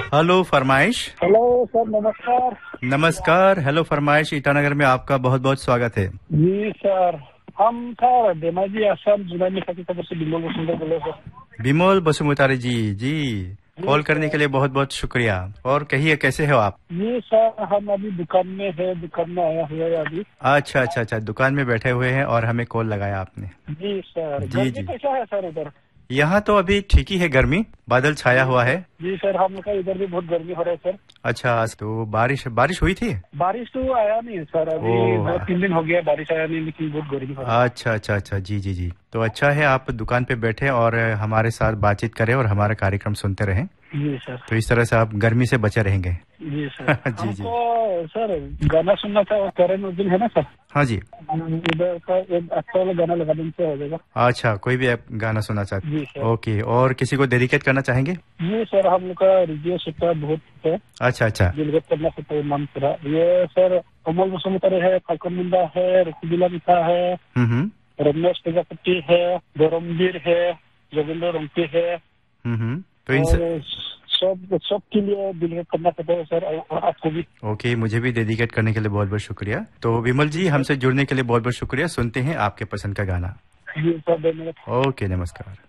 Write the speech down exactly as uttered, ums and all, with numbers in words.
Hello फरमाइश। Hello sir, नमस्कार। नमस्कार। हेलो फरमाइश ईटानगर में आपका बहुत बहुत स्वागत है। जी सर, हम सर धेमाजी आसाम जुनानी खाती खबर से बिमल वसुंधरा बोले सर। बिमल बसुमतारी जी जी कॉल करने सर। के लिए बहुत बहुत शुक्रिया। और कहिए कैसे हो आप? जी सर, हम अभी दुकान में है, दुकान में आया हुआ है अभी। अच्छा अच्छा अच्छा, दुकान में बैठे हुए हैं और हमें कॉल लगाया आपने। जी सर, जी गर्मी जी, कैसा है सर उधर? यहाँ तो अभी ठीक ही है, गर्मी बादल छाया जी हुआ सर। है। जी सर, हम लोग का इधर भी बहुत गर्मी हो रहा है सर। अच्छा, तो बारिश बारिश हुई थी? बारिश तो आया नहीं सर, अभी ओह, दो तीन दिन हो गया बारिश आया नहीं, लेकिन बहुत गर्मी हो रही है। अच्छा अच्छा अच्छा, जी जी जी, तो अच्छा है आप दुकान पे बैठे और हमारे साथ बातचीत करें और हमारा कार्यक्रम सुनते रहें। जी सर। तो इस तरह से आप गर्मी से बचे रहेंगे। जी सर। जी जी, हमको सर गाना सुनना था, करण अर्जुन है ना सर? हाँ जी। इधर का एक अच्छा वाला गाना लगा देने से हो जाएगा। अच्छा, कोई भी आप गाना सुनना चाहते? जी सर। ओके, और किसी को डेडिकेट करना चाहेंगे? जी सर, हम लोग का रेडियो सेक्टर बहुत है, अच्छा अच्छा, दिलगत करना सकता है मन पूरा। ये सर अमोल वसुमतारी है, फाल्कन मुंडा है, रखुबिला मिथा है, हम्म हम्म रमेश प्रजापति है, धर्मवीर है, जोगिंदर रंकी है, हम्म हम्म, तो इन स... और सब सबके लिए दिलगत करना सकता है सर, और आपको भी। ओके, मुझे भी डेडिकेट करने के लिए बहुत बहुत शुक्रिया। तो विमल जी, हमसे जुड़ने के लिए बहुत बहुत शुक्रिया। सुनते हैं आपके पसंद का गाना। जी सर, धन्यवाद। ओके, नमस्कार।